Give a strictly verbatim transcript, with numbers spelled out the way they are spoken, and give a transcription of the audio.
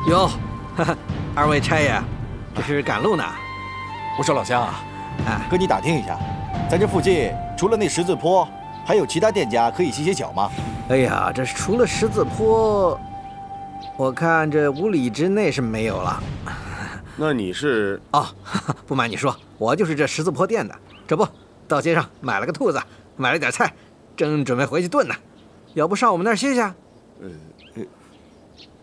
哟，哈哈，二位差爷，这是赶路呢？ 我说老乡啊， 哎， 跟你打听一下，咱这附近除了那十字坡，还有其他店家可以歇歇脚吗？ 哎呀，这除了十字坡，我看这五里之内是没有了。 那你是？ 哦，不瞒你说，我就是这十字坡店的。这不，到街上买了个兔子，买了点菜，正准备回去炖呢。要不上我们那儿歇下？ 呃。